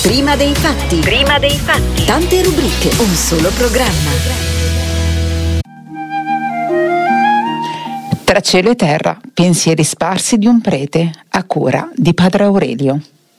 Prima dei fatti. Prima dei fatti. Tante rubriche, un solo programma. Tra cielo e terra, pensieri sparsi di un prete, a cura di Padre Aurelio.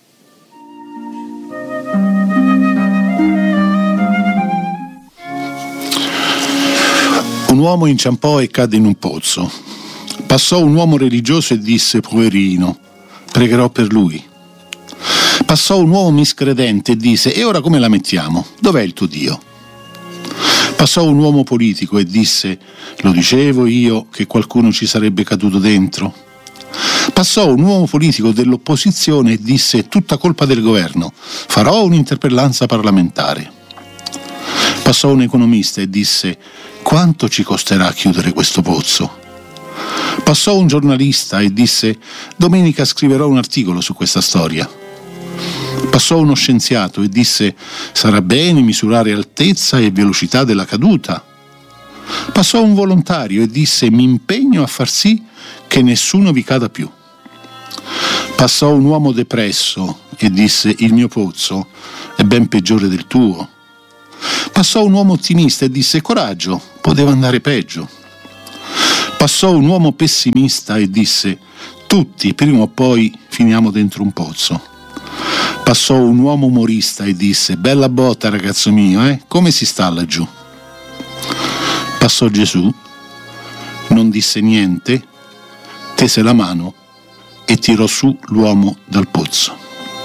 Un uomo inciampò e cadde in un pozzo. Passò un uomo religioso e disse: poverino, pregherò per lui. Passò un uomo miscredente e disse: e ora come la mettiamo? Dov'è il tuo Dio? Passò un uomo politico e disse: lo dicevo io che qualcuno ci sarebbe caduto dentro. Passò un uomo politico dell'opposizione e disse: tutta colpa del governo, farò un'interpellanza parlamentare. Passò un economista e disse: quanto ci costerà chiudere questo pozzo? Passò un giornalista e disse: domenica scriverò un articolo su questa storia. Passò uno scienziato e disse: sarà bene misurare altezza e velocità della caduta. Passò un volontario e disse: mi impegno a far sì che nessuno vi cada più. Passò un uomo depresso e disse: il mio pozzo è ben peggiore del tuo. Passò un uomo ottimista e disse: coraggio, poteva andare peggio. Passò un uomo pessimista e disse: tutti prima o poi finiamo dentro un pozzo. Passò un uomo umorista e disse: bella botta ragazzo mio, come si sta laggiù? Passò Gesù, non disse niente, tese la mano e tirò su l'uomo dal pozzo.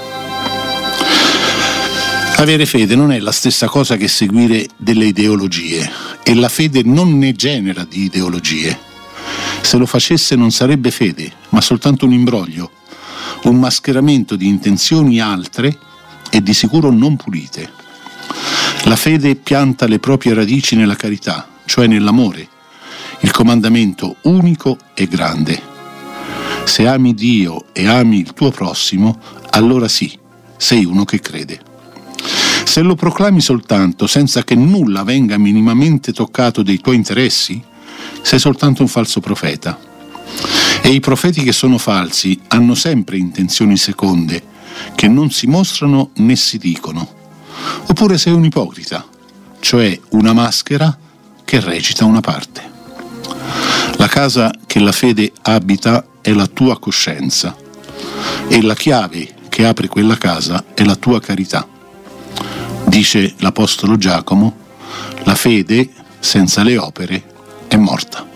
Avere fede non è la stessa cosa che seguire delle ideologie, e la fede non ne genera di ideologie. Se lo facesse non sarebbe fede, ma soltanto un imbroglio, un mascheramento di intenzioni altre e di sicuro non pulite. La fede pianta le proprie radici nella carità, cioè nell'amore, il comandamento unico e grande. Se ami Dio e ami il tuo prossimo, allora sì, sei uno che crede. Se lo proclami soltanto senza che nulla venga minimamente toccato dei tuoi interessi, sei soltanto un falso profeta. E i profeti che sono falsi hanno sempre intenzioni seconde, che non si mostrano né si dicono. Oppure sei un ipocrita, cioè una maschera che recita una parte. La casa che la fede abita è la tua coscienza, e la chiave che apre quella casa è la tua carità. Dice l'Apostolo Giacomo: la fede senza le opere è morta.